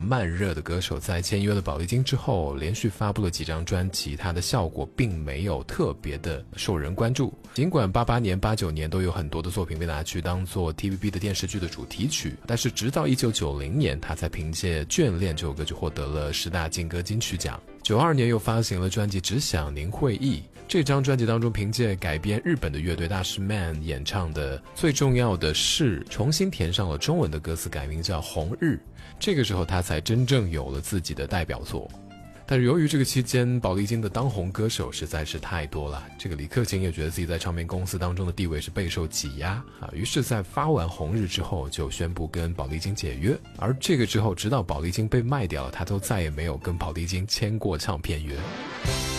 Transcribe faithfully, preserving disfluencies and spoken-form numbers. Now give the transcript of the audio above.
慢热的歌手，在签约了宝丽金之后，连续发布了几张专辑，它的效果并没有特别的受人关注。尽管八八年、八九年都有很多的作品被拿去当做 T V B 的电视剧的主题曲，但是直到一九九零年，他才凭借《眷恋》这首歌就获得了十大劲歌金曲奖。九二年又发行了专辑《只想您会意》，这张专辑当中凭借改编日本的乐队大师 Man 演唱的《最重要的是》重新填上了中文的歌词，改名叫《红日》。这个时候他才真正有了自己的代表作。但是由于这个期间宝丽金的当红歌手实在是太多了，这个李克勤也觉得自己在唱片公司当中的地位是备受挤压啊，于是在发完红日之后就宣布跟宝丽金解约，而这个之后直到宝丽金被卖掉了，他都再也没有跟宝丽金签过唱片约。